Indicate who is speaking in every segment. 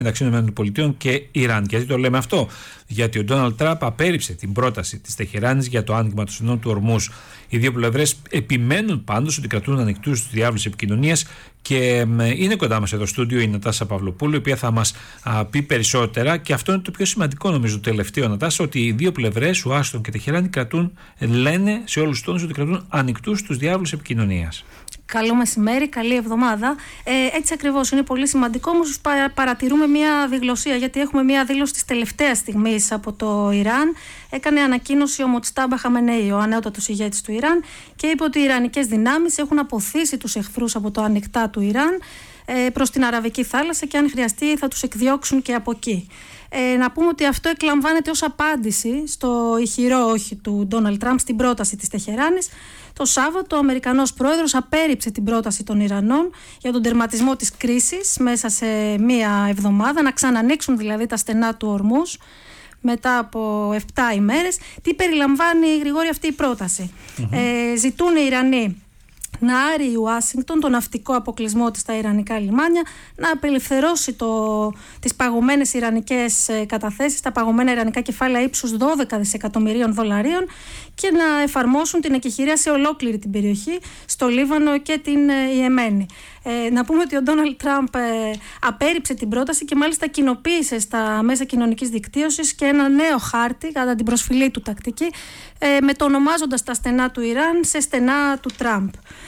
Speaker 1: μεταξύ ΗΠΑ και Ιράν. Γιατί το λέμε αυτό? Γιατί ο Ντόναλντ Τραμπ απέρριψε την πρόταση της Τεχεράνης για το άνοιγμα του στενού του Ορμούζ. Οι δύο πλευρές επιμένουν πάντως ότι κρατούν ανοιχτούς τους διάβλους επικοινωνίας και είναι κοντά μας εδώ στο στούντιο η Νατάσα Παυλοπούλου, η οποία θα μας πει περισσότερα. Και αυτό είναι το πιο σημαντικό, νομίζω, το τελευταίο, Νατάσα, ότι οι δύο πλευρές, Ουάσιγκτον και Τεχεράνη, λένε σε όλους τους τόνους ότι κρατούν ανοιχτούς τους διάβλους επικοινωνίας.
Speaker 2: Καλό μεσημέρι, καλή εβδομάδα. Έτσι ακριβώς, είναι πολύ σημαντικό, όμως παρατηρούμε μια διγλωσία, γιατί έχουμε μια δήλωση της τελευταίας στιγμής από το Ιράν. Έκανε ανακοίνωση ο Μοτστάμπα Χαμενέι, ο ανώτατος ηγέτης του Ιράν, και είπε ότι οι ιρανικές δυνάμεις έχουν αποθήσει τους εχθρούς από το ανοιχτά του Ιράν προς την Αραβική θάλασσα και αν χρειαστεί θα τους εκδιώξουν και από εκεί. Να πούμε ότι αυτό εκλαμβάνεται ως απάντηση στο ηχηρό όχι του Ντόναλντ Τραμπ στην πρόταση της Τεχεράνης. Το Σάββατο ο Αμερικανός πρόεδρος απέρριψε την πρόταση των Ιρανών για τον τερματισμό της κρίσης μέσα σε μία εβδομάδα, να ξανανοίξουν δηλαδή τα στενά του Ορμούζ μετά από 7 ημέρες. Τι περιλαμβάνει, Γρηγόρη, αυτή η πρόταση? Ζητούν οι Ιρανοί να άρει η Ουάσιγκτον τον ναυτικό αποκλεισμό της στα ιρανικά λιμάνια, να απελευθερώσει τις παγωμένες ιρανικές καταθέσεις, τα παγωμένα ιρανικά κεφάλαια ύψους 12 δισεκατομμυρίων δολαρίων και να εφαρμόσουν την εκεχηρία σε ολόκληρη την περιοχή, στο Λίβανο και την Ιεμένη. Να πούμε ότι ο Ντόναλντ Τραμπ απέρριψε την πρόταση και μάλιστα κοινοποίησε στα μέσα κοινωνικής δικτύωσης και ένα νέο χάρτη κατά την προσφυλή του τακτική, μετονομάζοντας τα στενά του Ιράν σε στενά του Τραμπ.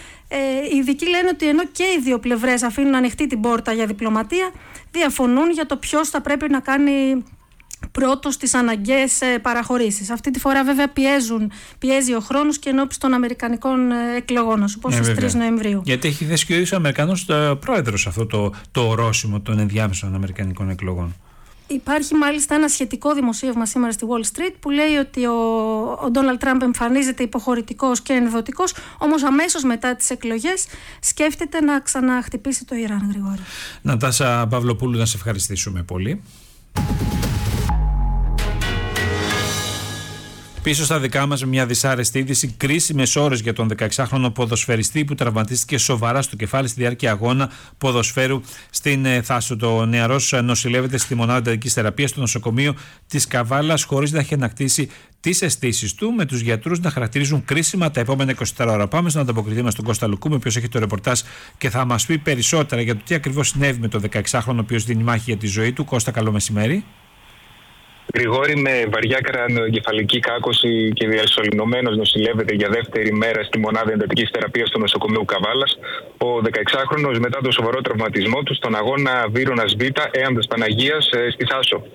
Speaker 2: Οι ειδικοί λένε ότι ενώ και οι δύο πλευρές αφήνουν ανοιχτή την πόρτα για διπλωματία, διαφωνούν για το ποιος θα πρέπει να κάνει πρώτος τις αναγκαίες παραχωρήσεις. Αυτή τη φορά βέβαια πιέζει ο χρόνος και ενώπιση των αμερικανικών εκλογών, όπως στις 3 Νοεμβρίου. Γιατί
Speaker 1: έχει θέσει και ο ίδιος ο Αμερικανός πρόεδρος αυτό το ορόσημο των ενδιάμεσων αμερικανικών εκλογών.
Speaker 2: Υπάρχει μάλιστα ένα σχετικό δημοσίευμα σήμερα στη Wall Street που λέει ότι ο Ντόναλντ Τραμπ εμφανίζεται υποχωρητικός και ενδοτικός, όμως αμέσως μετά τις εκλογές σκέφτεται να ξαναχτυπήσει το Ιράν, Γρηγόρη.
Speaker 1: Νατάσα Παυλοπούλου, να σε ευχαριστήσουμε πολύ. Πίσω στα δικά μας, μια δυσάρεστη είδηση. Κρίσιμες ώρες για τον 16χρονο ποδοσφαιριστή που τραυματίστηκε σοβαρά στο κεφάλι στη διάρκεια αγώνα ποδοσφαίρου στην Θάσο. Το νεαρός νοσηλεύεται στη μονάδα εντατικής θεραπείας στο νοσοκομείο της Καβάλας, χωρίς να έχει ανακτήσει τις αισθήσεις του, με τους γιατρούς να χαρακτηρίζουν κρίσιμα τα επόμενα 24 ώρα. Πάμε στον ανταποκριτή μας, τον Κώστα Λουκούμη, ο οποίος έχει το ρεπορτάζ και θα μας πει περισσότερα για το τι ακριβώς συνέβη με τον 16χρονο, ο οποίος δίνει μάχη για τη ζωή του. Κώστα, καλό μεσημέρι.
Speaker 3: Γρηγόρη, με βαριά κρανιοεγκεφαλική κάκωση και διασωληνωμένος, νοσηλεύεται για δεύτερη μέρα στη μονάδα εντατικής θεραπείας του νοσοκομείου Καβάλας. Ο 16χρονος, μετά το σοβαρό τραυματισμό του στον αγώνα Βύρωνας Β, Έαντας Παναγίας στη Θάσο.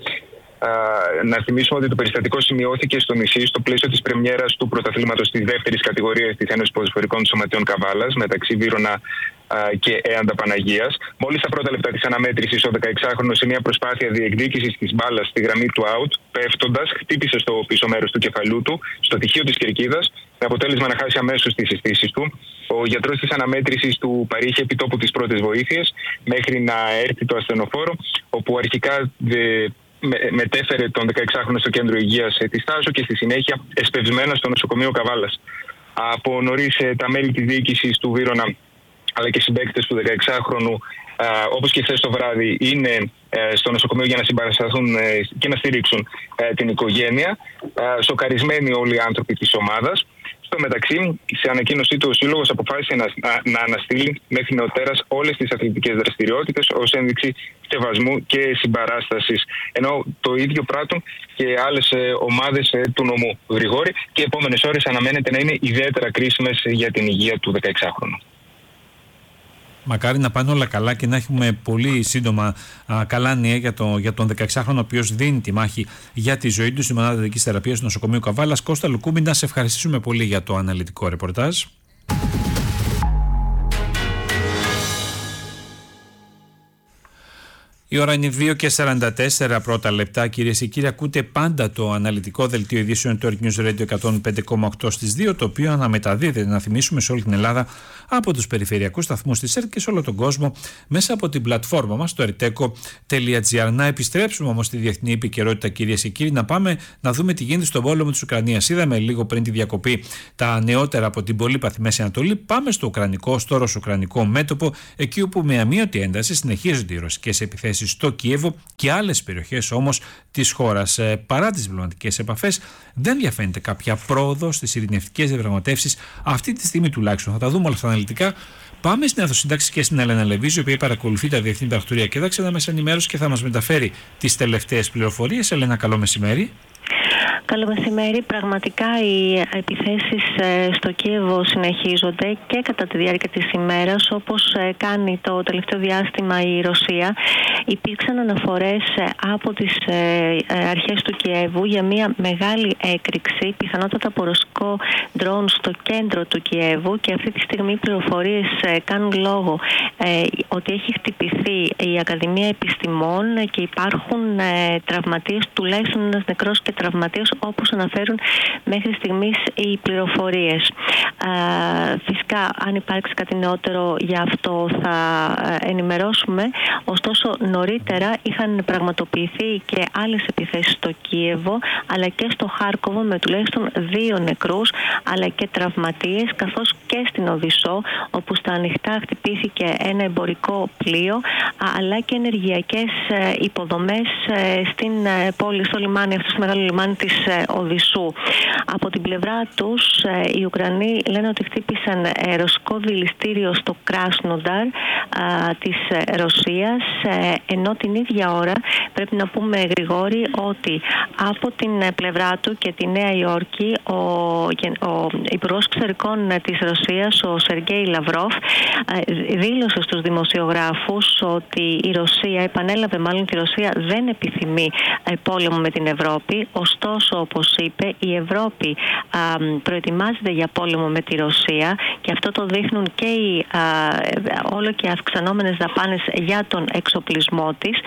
Speaker 3: Να θυμίσουμε ότι το περιστατικό σημειώθηκε στο νησί στο πλαίσιο της πρεμιέρας του πρωταθλήματος της δεύτερης κατηγορίας της Ένωσης Ποδοσφαιρικών Σωματείων Καβάλας μεταξύ Βύρωνα και Έαντα Παναγίας. Μόλις τα πρώτα λεπτά της αναμέτρησης, ο 16χρονος σε μια προσπάθεια διεκδίκησης της μπάλας στη γραμμή του out, πέφτοντας, χτύπησε στο πίσω μέρος του κεφαλού του, στο τυχείο της κερκίδας, με αποτέλεσμα να χάσει αμέσως τις αισθήσεις του. Ο γιατρός της αναμέτρησης του παρήχε επιτόπου τις πρώτες βοήθειες μέχρι να έρθει το ασθενοφόρο, όπου αρχικά μετέφερε τον 16χρονο στο κέντρο υγείας της Θάσο και στη συνέχεια εσπευσμένα στο νοσοκομείο Καβάλας. Από νωρίς τα μέλη της διοίκησης του Βύρωνα αλλά και συμπαίκτες του 16χρονου, όπως και χθες το βράδυ, είναι στο νοσοκομείο για να συμπαρασταθούν και να στηρίξουν την οικογένεια. Σοκαρισμένοι όλοι οι άνθρωποι της ομάδας. Στο μεταξύ, σε ανακοίνωσή του, ο Σύλλογος αποφάσισε να αναστείλει μέχρι νεοτέρας όλες τις αθλητικές δραστηριότητες ως ένδειξη σεβασμού και συμπαράστασης. Ενώ το ίδιο πράττουν και άλλες ομάδες του νομού, Γρηγόρη, και οι επόμενες ώρες αναμένεται να είναι ιδιαίτερα κρίσιμες για την υγεία του 16χρονου.
Speaker 1: Μακάρι να πάνε όλα καλά και να έχουμε πολύ σύντομα καλά νέα για τον 16χρονο, ο οποίος δίνει τη μάχη για τη ζωή του στη μονάδα εντατικής θεραπείας του νοσοκομείου Καβάλας. Κώστα Λουκούμη, να σε ευχαριστήσουμε πολύ για το αναλυτικό ρεπορτάζ. Η ώρα είναι 2:44 πρώτα λεπτά. Κυρίες και κύριοι, ακούτε πάντα το αναλυτικό δελτίο ειδήσεων του Earth News Radio 105,8 στις 2, το οποίο αναμεταδίδεται, να θυμίσουμε, σε όλη την Ελλάδα από τους περιφερειακούς σταθμούς της ΕΡΤ και σε όλο τον κόσμο μέσα από την πλατφόρμα μας, το erteco.gr. Να επιστρέψουμε όμως στη διεθνή επικαιρότητα, κυρίες και κύριοι, να πάμε να δούμε τι γίνεται στον πόλεμο της Ουκρανίας. Είδαμε λίγο πριν τη διακοπή τα νεότερα από την πολύπαθη Μέση Ανατολή. Πάμε στο ρωσο-ουκρανικό μέτωπο, εκεί όπου με αμύωτη ένταση συνεχίζονται οι ρωσικές επιθέσεις επιθέσεις στο Κίεβο και άλλες περιοχές όμως της χώρας. Παρά τις διπλωματικές επαφές, δεν διαφαίνεται κάποια πρόοδο στις ειρηνευτικές διαπραγματεύσεις αυτή τη στιγμή τουλάχιστον. Θα τα δούμε όλα αυτά αναλυτικά. Πάμε στην Αθοσύνταξη και στην Ελένα Λεβίζη, η οποία παρακολουθεί τα διεθνή πρακτορία και τα ξένα μέσα ενημέρωση και θα μας μεταφέρει τις τελευταίες πληροφορίες. Ελένα, καλό μεσημέρι.
Speaker 4: Καλό μεσημέρι. Πραγματικά οι επιθέσεις στο Κίεβο συνεχίζονται και κατά τη διάρκεια της ημέρας, όπως κάνει το τελευταίο διάστημα η Ρωσία. Υπήρξαν αναφορές από τις αρχές του Κιέβου για μια μεγάλη έκρηξη, πιθανότατα από ρωσικό ντρόουν στο κέντρο του Κιέβου, και αυτή τη στιγμή οι πληροφορίες κάνουν λόγο ότι έχει χτυπηθεί η Ακαδημία Επιστημών και υπάρχουν τραυματίες, τουλάχιστον ένας νεκρός και τραυματίες, όπως αναφέρουν μέχρι στιγμής οι πληροφορίες. Φυσικά, αν υπάρξει κάτι νεότερο για αυτό θα ενημερώσουμε. Ωστόσο, νωρίτερα είχαν πραγματοποιηθεί και άλλες επιθέσεις στο Κίεβο αλλά και στο Χάρκοβο, με τουλάχιστον 2 νεκρούς αλλά και τραυματίες, καθώς και στην Οδυσσό, όπου στα ανοιχτά χτυπήθηκε ένα εμπορικό πλοίο αλλά και ενεργειακές υποδομές στην πόλη, στο λιμάνι, αυτό το μεγάλο λιμάνι της Οδυσσού. Από την πλευρά τους, οι Ουκρανοί λένε ότι χτύπησαν ρωσικό δηληστήριο στο Κράσνονταρ της Ρωσίας, ενώ την ίδια ώρα πρέπει να πούμε, Γρηγόρη, ότι από την πλευρά του και τη Νέα Υόρκη ο Υπουργός Εξωτερικών της Ρωσίας, ο Σεργέη Λαυρόφ, δήλωσε στους δημοσιογράφους ότι η Ρωσία, επανέλαβε μάλλον ότι η Ρωσία δεν επιθυμεί πόλεμο με την Ευρώπη. Ωστόσο, όπως είπε, η Ευρώπη προετοιμάζεται για πόλεμο με τη Ρωσία, και αυτό το δείχνουν και οι όλο και αυξανόμενες δαπάνες για τον εξοπλισμό της,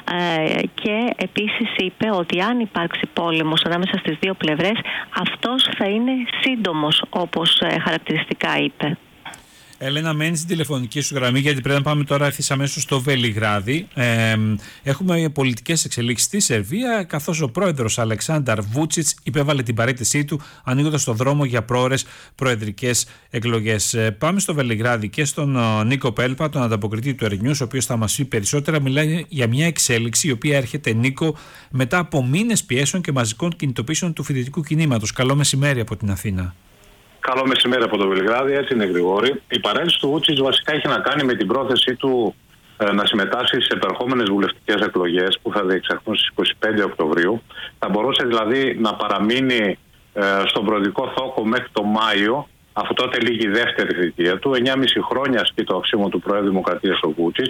Speaker 4: και επίσης είπε ότι αν υπάρξει πόλεμος ανάμεσα στις δύο πλευρές, αυτός θα είναι σύντομος, όπως χαρακτηριστικά είπε.
Speaker 1: Ελένα, μένει στην τηλεφωνική σου γραμμή, γιατί πρέπει να πάμε τώρα ευθύς αμέσως στο Βελιγράδι. Έχουμε πολιτικές εξελίξεις στη Σερβία, καθώς ο πρόεδρος Αλεξάνδαρ Βούτσιτς υπέβαλε την παραίτησή του, ανοίγοντας το δρόμο για πρόωρες προεδρικές εκλογές. Πάμε στο Βελιγράδι και στον Νίκο Πέλπα, τον ανταποκριτή του Ερνιούς, ο οποίος θα μας πει περισσότερα. Μιλάει για μια εξέλιξη η οποία έρχεται, Νίκο, μετά από μήνες πιέσεων και μαζικών κινητοποίησεων του φοιτητικού κινήματος. Καλό μεσημέρι από την Αθήνα.
Speaker 5: Καλό μεσημέρι από το Βελιγράδι, έτσι είναι, Γρηγόρη. Η παρέλυση του Βούτσιτς βασικά έχει να κάνει με την πρόθεσή του να συμμετάσχει σε επερχόμενες βουλευτικές εκλογές που θα διεξαχθούν στις 25 Οκτωβρίου. Θα μπορούσε δηλαδή να παραμείνει στον προεδρικό θόκο μέχρι το Μάιο, αφού τότε λήγει η δεύτερη θητεία του. 9,5 χρόνια ασκεί το αξίωμα του Προέδρου Δημοκρατίας ο Βούτσιτς.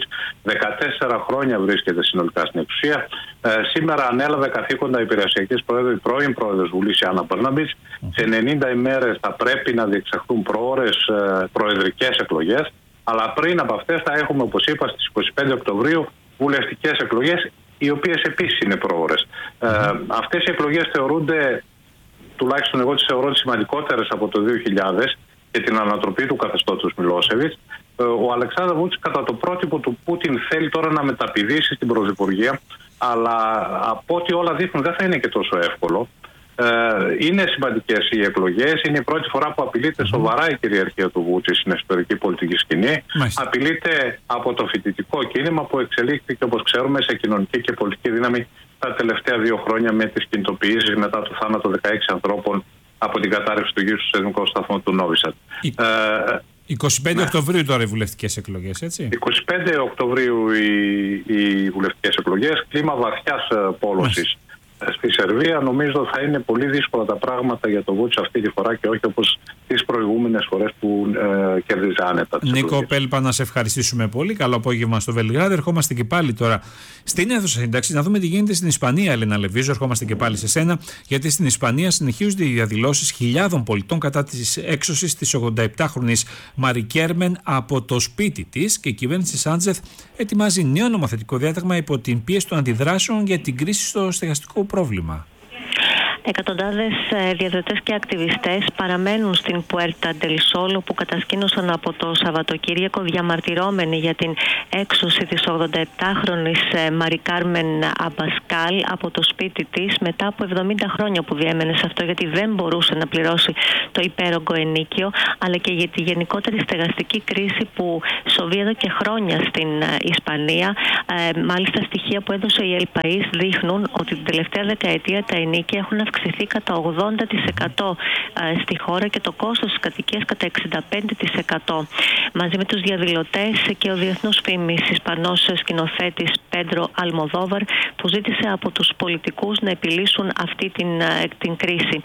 Speaker 5: 14 χρόνια βρίσκεται συνολικά στην εξουσία. Σήμερα ανέλαβε καθήκοντα υπηρεσιακής Προέδρου η πρώην Πρόεδρος Βουλής, η Άννα Μπέρναμπιτς. Σε 90 ημέρες θα πρέπει να διεξαχθούν προώρες προεδρικές εκλογές. Αλλά πριν από αυτές θα έχουμε, όπως είπα, στις 25 Οκτωβρίου βουλευτικές εκλογές, οι οποίες επίσης είναι προώρες. Αυτές οι εκλογές θεωρούνται, τουλάχιστον εγώ τις θεωρώ, τις σημαντικότερες από το 2000 και την ανατροπή του καθεστώτος Μιλόσεβιτς. Ο Αλεξάνδρ Βούτσιτς, κατά το πρότυπο του Πούτιν, θέλει τώρα να μεταπηδήσει στην πρωθυπουργία, αλλά από ό,τι όλα δείχνουν δεν θα είναι και τόσο εύκολο. Είναι σημαντικές οι εκλογές. Είναι η πρώτη φορά που απειλείται σοβαρά η κυριαρχία του Βούτσιτς στην εσωτερική πολιτική σκηνή. Απειλείται από το φοιτητικό κίνημα που εξελίχθηκε, όπως ξέρουμε, σε κοινωνική και πολιτική δύναμη τα τελευταία 2 χρόνια, με τις κινητοποιήσεις μετά το θάνατο 16 ανθρώπων από την κατάρρευση του γύρου στο σεισμικό σταθμό του Νόβι Σαντ.
Speaker 1: 25 Οκτωβρίου τώρα οι βουλευτικές εκλογές, έτσι.
Speaker 5: 25 Οκτωβρίου οι βουλευτικές εκλογές. Κλίμα βαθιάς πόλωσης στη Σερβία. Νομίζω θα είναι πολύ δύσκολα τα πράγματα για τον Βούτσιτς αυτή τη φορά και όχι όπως τις προηγούμενες φορές που κέρδιζε άνετα.
Speaker 1: Νίκο Πέλπα, να σε ευχαριστήσουμε πολύ. Καλό απόγευμα στο Βελιγράδι. Ερχόμαστε και πάλι τώρα στην αίθουσα σύνταξη να δούμε τι γίνεται στην Ισπανία, Ελένα Λεβίζο. Ερχόμαστε και πάλι σε σένα, γιατί στην Ισπανία συνεχίζονται οι διαδηλώσεις χιλιάδων πολιτών κατά της έξωσης της 87χρονης Μαρι Κέρμεν από το σπίτι της, και η κυβέρνηση Σάντζεθ ετοιμάζει νέο νομοθετικό διάταγμα υπό την πίεση των αντιδράσεων για την κρίση στο στεγαστικό πρόβλημα.
Speaker 4: Εκατοντάδες διαδροτές και ακτιβιστές παραμένουν στην Πουέρτα ντελ Σόλ, που κατασκήνωσαν από το Σαββατοκύριακο διαμαρτυρόμενοι για την έξωση της 87χρονης Μαρι Κάρμεν Αμπασκάλ από το σπίτι της μετά από 70 χρόνια που διέμενε σε αυτό, γιατί δεν μπορούσε να πληρώσει το υπέρογκο ενίκιο, αλλά και για τη γενικότερη στεγαστική κρίση που σοβεί εδώ και χρόνια στην Ισπανία. Μάλιστα, στοιχεία που έδωσε η El País δείχνουν ότι την τελευταία δεκαετία τα ενίκια έχουν αυξηθεί κατά 80% στη χώρα και το κόστος της κατοικίας κατά 65%. Μαζί με τους διαδηλωτές και ο διεθνούς φήμης Ισπανός σκηνοθέτης Πέντρο Αλμοδόβαρ, που ζήτησε από τους πολιτικούς να επιλύσουν αυτή την κρίση.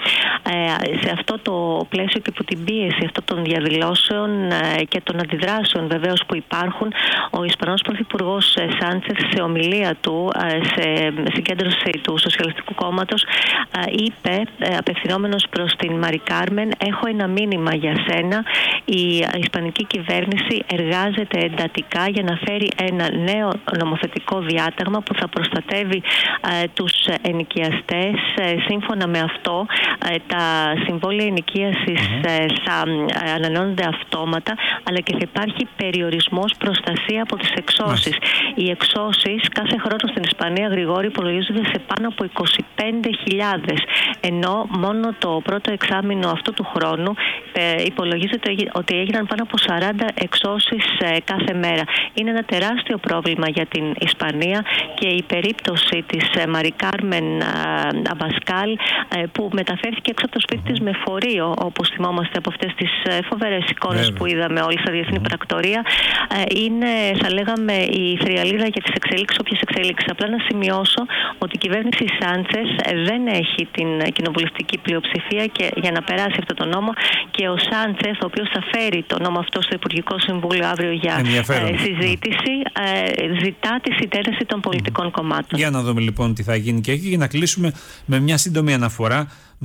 Speaker 4: Σε αυτό το πλαίσιο και υπό την πίεση αυτών των διαδηλώσεων και των αντιδράσεων βεβαίως που υπάρχουν, ο Ισπανός Πρωθυπουργός Σάντσεθ σε ομιλία του σε συγκέντρωση του Σοσιαλιστικού Κόμματος είπε, απευθυνόμενος προς την Μαρι Κάρμεν, «Έχω ένα μήνυμα για σένα. Η Ισπανική κυβέρνηση εργάζεται εντατικά για να φέρει ένα νέο νομοθετικό διάταγμα που θα προστατεύει τους ενοικιαστές. Σύμφωνα με αυτό, τα συμβόλαια ενοικίασης θα ανανεώνονται αυτόματα, αλλά και θα υπάρχει περιορισμός, προστασία από τις εξώσεις. Οι εξώσεις κάθε χρόνο στην Ισπανία, Γρηγόρη, υπολογίζονται σε πάνω από 25.000, ενώ μόνο το πρώτο εξάμηνο αυτού του χρόνου υπολογίζεται ότι έγιναν πάνω από 40 εξώσεις κάθε μέρα. Είναι ένα τεράστιο πρόβλημα για την Ισπανία και η περίπτωση της Μαρι Κάρμεν Αμπασκάλ, που μεταφέρθηκε έξω από το σπίτι της με φορείο, όπως θυμόμαστε από αυτές τις φοβερές εικόνες που είδαμε όλοι στα διεθνή πρακτορία, είναι, θα λέγαμε, η θριαλίδα για τις εξελίξεις, όποιες εξελίξεις. Απλά να σημειώσω ότι η κυβέρνηση Σάντσες δεν έχει την κοινοβουλευτική πλειοψηφία και για να περάσει αυτό το νόμο, και ο Σάντσες, ο οποίος θα φέρει το νόμο αυτό στο Υπουργικό Συμβούλιο αύριο για συζήτηση, ζητά τη συντέλεση των πολιτικών κομμάτων.
Speaker 1: Για να δούμε λοιπόν τι θα γίνει και εκεί, για να κλείσουμε με μια σύντομη αναφορά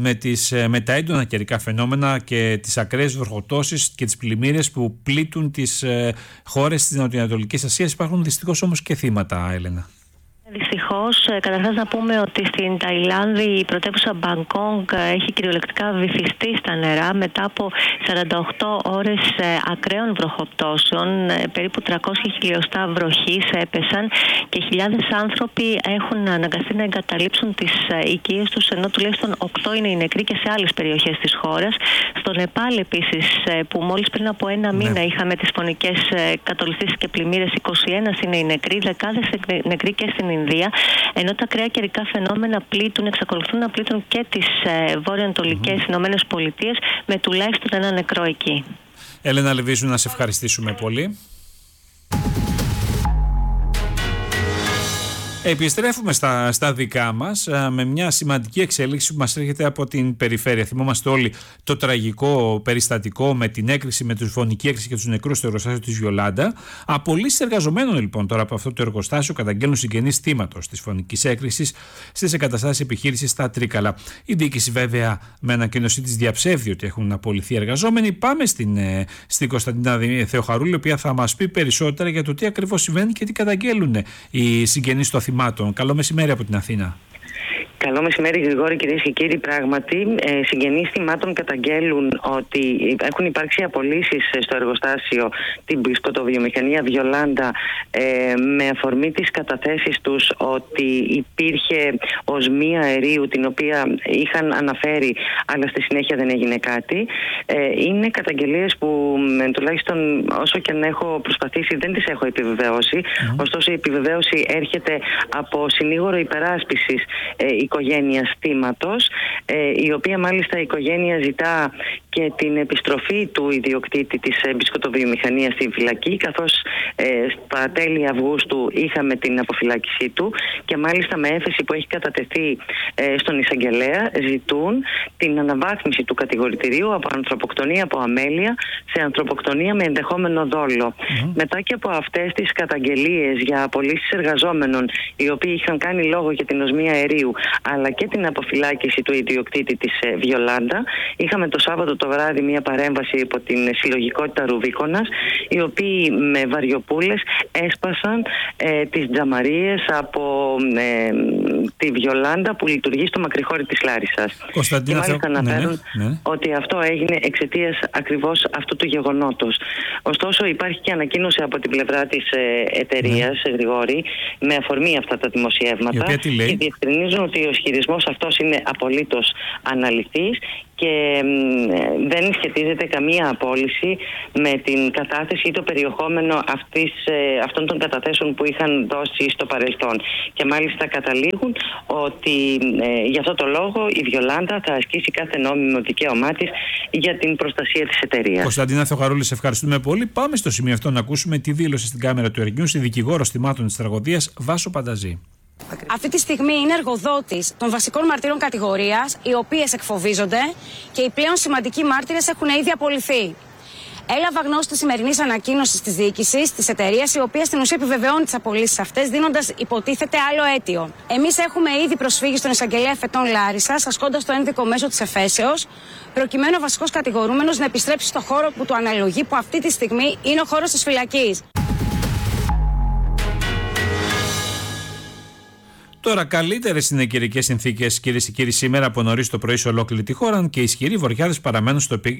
Speaker 1: με τα έντονα καιρικά φαινόμενα και τις ακραίες βροχοπτώσεις και τις πλημμύρες που πλήττουν τις χώρες της Νοτιοανατολικής Ασίας. Υπάρχουν δυστυχώς όμως και θύματα, Έλενα.
Speaker 4: Δυστυχώς, καταρχάς να πούμε ότι στην Ταϊλάνδη η πρωτεύουσα Μπαγκόγκ έχει κυριολεκτικά βυθιστεί στα νερά μετά από 48 ώρες ακραίων βροχοπτώσεων. Περίπου 300 χιλιοστά βροχής έπεσαν και χιλιάδες άνθρωποι έχουν αναγκαστεί να εγκαταλείψουν τις οικίες τους, ενώ τουλάχιστον 8 είναι οι νεκροί και σε άλλες περιοχές της χώρας. Στο Νεπάλ επίσης, που μόλις πριν από ένα μήνα είχαμε τις φωνικές κατολιστήσεις και πλημμύρες, 21 είναι οι νεκροί, δεκάδες νεκροί και στην Ινδία, ενώ τα ακραία καιρικά φαινόμενα εξακολουθούν να πλήττουν και τις βορειοανατολικές Ηνωμένες Πολιτείες, με τουλάχιστον ένα νεκρό εκεί.
Speaker 1: Έλενα Λεβίζου, να σε ευχαριστήσουμε πολύ. Επιστρέφουμε στα δικά μας με μια σημαντική εξέλιξη που μας έρχεται από την περιφέρεια. Θυμόμαστε όλοι το τραγικό περιστατικό με την έκρηξη, με τη φωνική έκρηξη και τους νεκρούς στο εργοστάσιο της Βιολάντα. Απολύσεις εργαζομένων λοιπόν τώρα από αυτό το εργοστάσιο καταγγέλνουν συγγενείς θύματος της φωνικής έκρηξης στις εγκαταστάσεις επιχείρησης στα Τρίκαλα. Η διοίκηση βέβαια με ανακοίνωσή της διαψεύδει ότι έχουν απολυθεί εργαζόμενοι. Πάμε στην Κωνσταντίνα Θεοχαρούλη, η οποία θα μας πει περισσότερα για το τι ακριβώς συμβαίνει και τι καταγγέλνουν οι συγγενείς των θυμάτων. Καλό μεσημέρι από την Αθήνα.
Speaker 6: Καλό μεσημέρι, Γρηγόρη, κυρίες και κύριοι. Πράγματι, συγγενείς θυμάτων καταγγέλουν ότι έχουν υπάρξει απολύσεις στο εργοστάσιο, την μπισκοτοβιομηχανία Βιολάντα, με αφορμή τις καταθέσεις τους ότι υπήρχε οσμία αερίου, την οποία είχαν αναφέρει, αλλά στη συνέχεια δεν έγινε κάτι. Είναι καταγγελίες που τουλάχιστον όσο και να έχω προσπαθήσει δεν τις έχω επιβεβαιώσει. Ωστόσο, η επιβεβαίωση έρχεται από συνήγορο υπεράσπισης οικογένειας θύματος, η οποία μάλιστα η οικογένεια ζητά και την επιστροφή του ιδιοκτήτη της μπισκοτοβιομηχανίας στην φυλακή, καθώς στα τέλη Αυγούστου είχαμε την αποφυλάκησή του, και μάλιστα με έφεση που έχει κατατεθεί στον εισαγγελέα ζητούν την αναβάθμιση του κατηγορητηρίου από ανθρωποκτονία από αμέλεια σε ανθρωποκτονία με ενδεχόμενο δόλο. Μετά και από αυτές τις καταγγελίες για απολύσεις εργαζόμενων, οι οποίοι είχαν κάνει λόγο για την οσμία αερίου αλλά και την αποφυλάκηση του ιδιοκτήτη της Βιολάντα, είχαμε το Σάββατο το βράδυ μια παρέμβαση υπό την συλλογικότητα Ρουβίκονας, οι οποίοι με βαριοπούλες έσπασαν τις τζαμαρίες από τη Βιολάντα που λειτουργεί στο μακρυχώρι της Λάρισσας. Και μάλιστα αναφέρουν ότι αυτό έγινε εξαιτίας ακριβώς αυτού του γεγονότος. Ωστόσο υπάρχει και ανακοίνωση από την πλευρά της εταιρείας, Γρηγόρη, με αφορμή αυτά τα δημοσιεύματα, και διευκρινίζουν ότι ο ισχυρισμός αυτός είναι απολύτως αναλυθής και δεν σχετίζεται καμία απόλυση με την κατάθεση ή το περιεχόμενο αυτών των καταθέσεων που είχαν δώσει στο παρελθόν. Και μάλιστα καταλήγουν ότι γι' αυτό το λόγο η Βιολάντα θα ασκήσει κάθε νόμιμο δικαίωμά της για την προστασία της εταιρείας.
Speaker 1: Κωνσταντίνα Θεοχαρούλη, σε ευχαριστούμε πολύ. Πάμε στο σημείο αυτό να ακούσουμε τη δήλωση στην κάμερα του Air News η δικηγόρος θυμάτων της τραγωδίας Βάσο Πανταζή.
Speaker 7: Αυτή τη στιγμή είναι εργοδότης των βασικών μαρτύρων κατηγορίας, οι οποίες εκφοβίζονται και οι πλέον σημαντικοί μάρτυρες έχουν ήδη απολυθεί. Έλαβα γνώση της σημερινής ανακοίνωσης της διοίκησης της εταιρείας, η οποία στην ουσία επιβεβαιώνει τις απολύσεις αυτές, δίνοντας υποτίθεται άλλο αίτιο. Εμείς έχουμε ήδη προσφύγει στον εισαγγελέα εφετών Λάρισσας, ασκώντας το ένδικο μέσο της εφέσεως, προκειμένου ο βασικός κατηγορούμενος να επιστρέψει στο χώρο που του αναλογεί, που αυτή τη στιγμή είναι ο χώρος της φυλακής.
Speaker 1: Τώρα, καλύτερες είναι οι καιρικές συνθήκες, κυρίες και κύριοι, σήμερα από νωρίς το πρωί σε ολόκληρη τη χώρα και οι ισχυροί βοριάδες παραμένουν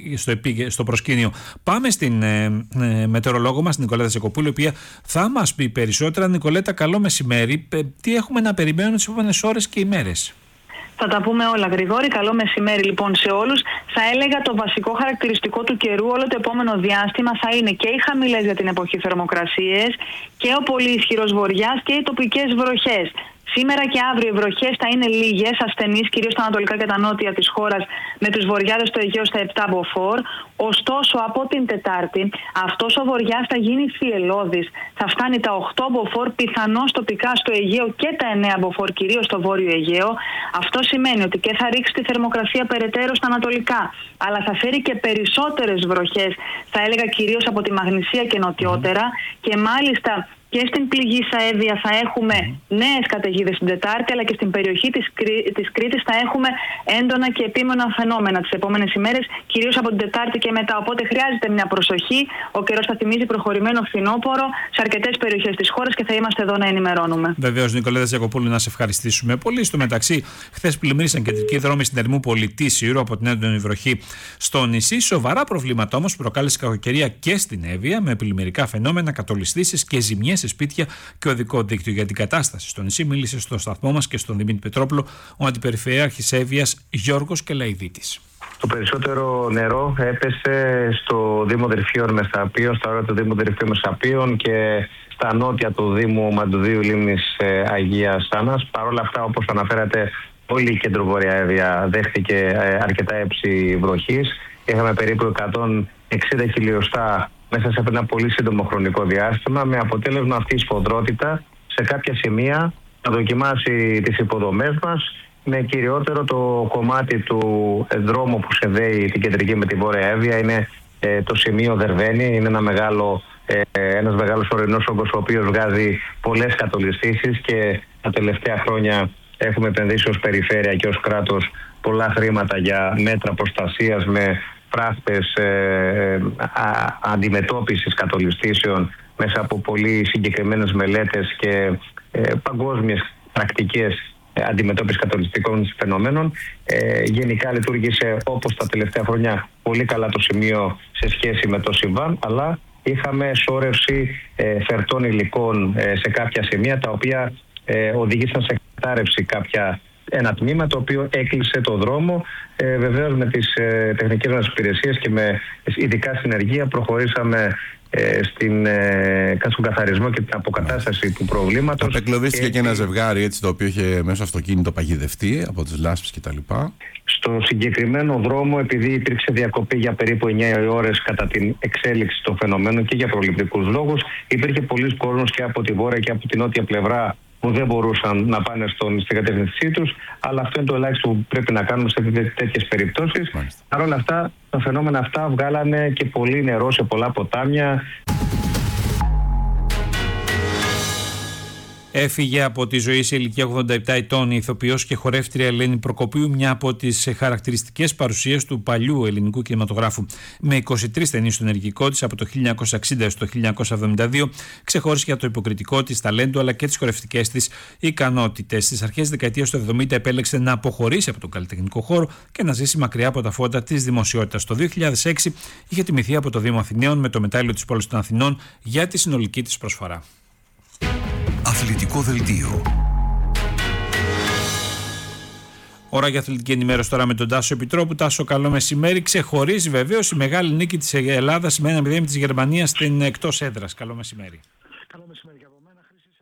Speaker 1: στο προσκήνιο. Πάμε στην μετεωρολόγο μας, Νικολέτα Ζεκοπούλη, η οποία θα μας πει περισσότερα. Νικολέτα, καλό μεσημέρι. Τι έχουμε να περιμένουμε τις επόμενες ώρες και ημέρες?
Speaker 8: Θα τα πούμε όλα, Γρηγόρη. Καλό μεσημέρι λοιπόν σε όλους. Θα έλεγα το βασικό χαρακτηριστικό του καιρού όλο το επόμενο διάστημα θα είναι και οι χαμηλές για την εποχή θερμοκρασίες και ο πολύ ισχυρός βοριάς και οι τοπικές βροχές. Σήμερα και αύριο οι βροχές θα είναι λίγες, ασθενείς, κυρίως στα ανατολικά και τα νότια της χώρας, με τους βοριάδες στο Αιγαίο στα 7 μποφόρ. Ωστόσο, από την Τετάρτη, αυτός ο βοριάς θα γίνει θυελλώδης. Θα φτάνει τα 8 μποφόρ, πιθανώς τοπικά στο Αιγαίο και τα 9 μποφόρ, κυρίως στο Βόρειο Αιγαίο. Αυτό σημαίνει ότι και θα ρίξει τη θερμοκρασία περαιτέρω στα ανατολικά, αλλά θα φέρει και περισσότερες βροχές, θα έλεγα κυρίως από τη Μαγνησία και νοτιότερα, και μάλιστα και στην πληγήσα Εύβοια θα έχουμε νέες καταιγίδες την Τετάρτη, αλλά και στην περιοχή της Κρήτης θα έχουμε έντονα και επίμονα φαινόμενα τις επόμενες ημέρες, κυρίως από την Τετάρτη και μετά. Οπότε χρειάζεται μια προσοχή. Ο καιρός θα θυμίζει προχωρημένο φθινόπωρο σε αρκετές περιοχές της χώρας και θα είμαστε εδώ να ενημερώνουμε.
Speaker 1: Βεβαίως, Νικολέτα Ζεκοπούλου, να σε ευχαριστήσουμε πολύ. Στο μεταξύ, χθες πλημμύρισαν κεντρικοί δρόμοι στην Ερμούπολη τη Σύρου από την έντονη βροχή στο νησί. Σοβαρά προβλήματα όμως προκάλεσε κακοκαιρία και στην Εύβοια, με πλημμυρικά φαινόμενα, κατολιστήσεις και ζημιές σε σπίτια και οδικό δίκτυο. Για την κατάσταση στο νησί μίλησε στο σταθμό μας και στον Δημήτρη Πετρόπουλο ο Αντιπεριφερειάρχης Εύβοιας Γιώργος Κελαϊδίτης.
Speaker 9: Το περισσότερο νερό έπεσε στο Δήμο Δερφείων Μεσαπείων, στα όρια του Δήμου Δερφείων Μεσαπείων και στα νότια του Δήμου Μαντουδίου Λίμνης Αγίας Άννας. Παρ' όλα αυτά, όπως αναφέρατε, όλη η κεντροβορειά Εύβοια δέχτηκε αρκετά έψη βροχής. Είχαμε περίπου 160 χιλιοστά μέσα σε ένα πολύ σύντομο χρονικό διάστημα, με αποτέλεσμα αυτή η σφοδρότητα σε κάποια σημεία να δοκιμάσει τις υποδομές μας, με κυριότερο το κομμάτι του δρόμου που συνδέει την κεντρική με τη βόρεια Εύβοια. Είναι το σημείο Δερβαίνη, είναι ένας μεγάλος ορεινός όγκος, ο οποίος βγάζει πολλές κατολιστήσεις και τα τελευταία χρόνια έχουμε επενδύσει ως περιφέρεια και ως κράτος πολλά χρήματα για μέτρα προστασίας με φράχτες αντιμετώπισης κατολιστήσεων μέσα από πολύ συγκεκριμένες μελέτες και παγκόσμιες πρακτικές αντιμετώπισης κατολιστικών φαινομένων. Γενικά λειτουργήσε όπως τα τελευταία χρόνια πολύ καλά το σημείο σε σχέση με το συμβάν, αλλά είχαμε σώρευση φερτών υλικών σε κάποια σημεία, τα οποία οδήγησαν σε κατάρρευση ένα τμήμα το οποίο έκλεισε το δρόμο. Βεβαίως με τις τεχνικές μας υπηρεσίες και με ειδικά συνεργεία προχωρήσαμε στον καθαρισμό και την αποκατάσταση του προβλήματος.
Speaker 10: Απεκλωβίστηκε και ένα ζευγάρι, έτσι, το οποίο είχε μέσα στο αυτοκίνητο παγιδευτεί από τις λάσπες κτλ.
Speaker 9: Στο συγκεκριμένο δρόμο, επειδή υπήρξε διακοπή για περίπου 9 ώρες κατά την εξέλιξη των φαινομένων και για προληπτικούς λόγους, υπήρχε πολλοί κόσμος και από τη βόρεια και από την νότια πλευρά που δεν μπορούσαν να πάνε στην κατεύθυνσή τους, αλλά αυτό είναι το ελάχιστο που πρέπει να κάνουμε σε τέτοιες περιπτώσεις. Παρ' όλα αυτά, τα φαινόμενα αυτά βγάλανε και πολύ νερό σε πολλά ποτάμια.
Speaker 1: Έφυγε από τη ζωή σε ηλικία 87 ετών η ηθοποιός και χορεύτρια Ελένη Προκοπίου, μια από τις χαρακτηριστικές παρουσίες του παλιού ελληνικού κινηματογράφου. Με 23 ταινίες στο ενεργικό της από το 1960 έως το 1972, ξεχώρισε για το υποκριτικό της ταλέντο αλλά και τις χορευτικές της ικανότητες. Στις αρχές της δεκαετίας του 70 επέλεξε να αποχωρήσει από τον καλλιτεχνικό χώρο και να ζήσει μακριά από τα φώτα της δημοσιότητας. Το 2006 είχε τιμηθεί από το Δήμο Αθηναίων με το μετάλλιο της πόλης των Αθηνών για τη συνολική της προσφορά.
Speaker 11: Αθλητικό δελτίο.
Speaker 1: Ώρα για αθλητική ενημέρωση τώρα με τον Τάσο Επιτρόπου. Τάσο, καλό μεσημέρι. Ξεχωρίζει βεβαίως η μεγάλη νίκη της Ελλάδας με 1-0 της Γερμανίας στην εκτός έδρας. Καλό μεσημέρι.
Speaker 12: Καλό μεσημέρι για από μένα.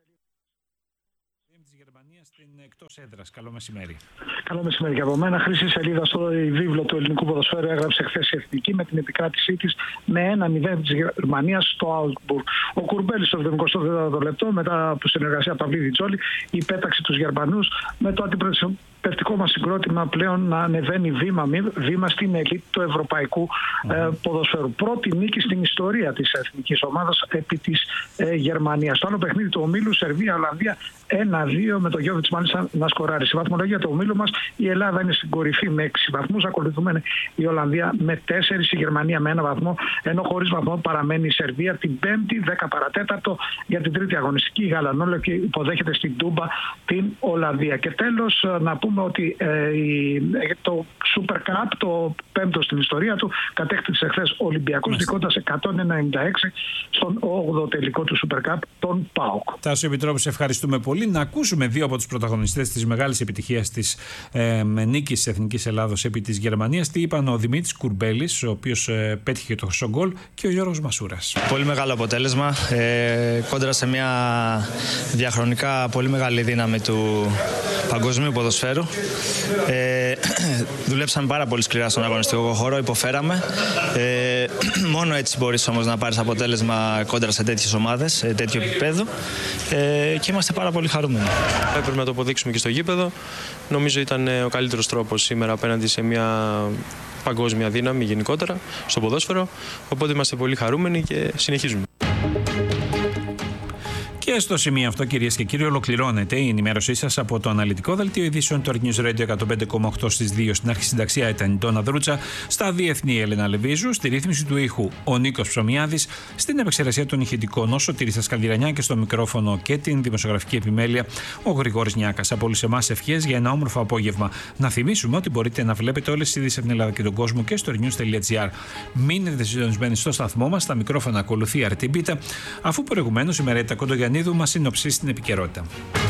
Speaker 1: Καλό μεσημέρι.
Speaker 12: Καλό μεσημέρι για από μένα. Χρυσή σελίδα στο βίβλο του ελληνικού ποδοσφαίρου έγραψε χθες η Εθνική με την επικράτησή της με 1-0 της Γερμανίας στο Άουσμπουργκ. Ο Κουρμπέλης στο 74ο λεπτό, μετά από συνεργασία Παυλίδη Τζόλη, υπέταξε τους Γερμανούς με το αντιπροσωπευτικό μας συγκρότημα πλέον να ανεβαίνει βήμα στην ελίτ του ευρωπαϊκού ποδοσφαίρου. Πρώτη νίκη στην ιστορία της εθνικής ομάδας επί της Γερμανίας. Στο άλλο παιχνίδι του ομίλου, Σερβία-Ολλανδία 1-2 με τον Γιώβιτς μάλιστα να σκοράρει. Στη βαθμολογία του ομίλου μας η Ελλάδα είναι στην κορυφή με 6 βαθμούς. Ακολουθούμε η Ολλανδία με 4, η Γερμανία με 1 βαθμό, ενώ χωρίς βαθμό παραμένει η Σερβία την 5η, 10 παρατέταρτο για την τρίτη αγωνιστική. Η Γαλανόλευκη υποδέχεται στην Τούμπα την Ολλανδία. Και τέλος να πούμε ότι το Super Cup, το 5ο στην ιστορία του, κατέκτησε χθες ο Ολυμπιακός νικώντας 196 στον 8ο τελικό του Super Cup, τον ΠΑΟΚ.
Speaker 1: Τάσο Επιτρόπου, σε ευχαριστούμε πολύ. Να ακούσουμε δύο από τους πρωταγωνιστές της μεγάλης επιτυχίας της νίκης της Εθνικής Ελλάδος επί της Γερμανίας. Τι είπαν ο Δημήτρης Κουρμπέλης, ο οποίος πέτυχε το χρυσό γκολ, και ο Γιώργος Μασούρας.
Speaker 13: Πολύ μεγάλο αποτέλεσμα. Κόντρα σε μια διαχρονικά πολύ μεγάλη δύναμη του παγκοσμίου ποδοσφαίρου. Δουλέψαμε πάρα πολύ σκληρά στον αγωνιστικό χώρο, υποφέραμε. Μόνο έτσι μπορείς όμως να πάρεις αποτέλεσμα κόντρα σε τέτοιες ομάδες, σε τέτοιο επίπεδο. Και είμαστε πάρα πολύ χαρούμενοι.
Speaker 14: Έπρεπε να το αποδείξουμε και στο γήπεδο. Νομίζω ήταν ο καλύτερος τρόπος σήμερα απέναντι σε μια παγκόσμια δύναμη γενικότερα στο ποδόσφαιρο. Οπότε είμαστε πολύ χαρούμενοι και συνεχίζουμε.
Speaker 1: Και στο σημείο αυτό, κυρίες και κύριοι, ολοκληρώνεται η ενημέρωσή σας από το αναλυτικό δελτίο ειδήσεων του News Radio 105,8 στις 2. Στην αρχισυνταξία ήταν η Ντόνα Δρούτσα, στα διεθνή Έλενα Λεβίζου, στη ρύθμιση του ήχου ο Νίκος Ψωμιάδης, στην επεξεργασία των ηχητικών ο Σωτήρης Ασκαλδηρανιά και στο μικρόφωνο και την δημοσιογραφική επιμέλεια ο Γρηγόρης Νιάκας. Από όλους εμάς ευχές για ένα όμορφο απόγευμα. Να θυμίσουμε ότι μπορείτε να βλέπετε όλες τις ειδήσεις από την Ελλάδα και τον κόσμο και στο news.gr. Μείνετε συντονισμένοι στο σταθμό μας, στα μικρόφωνα ακολουθεί Αρτιμπίτα, αφού προηγουμένως η Μερέτα Κοντογιαννίδου μας συνοψίσει την επικαιρότητα.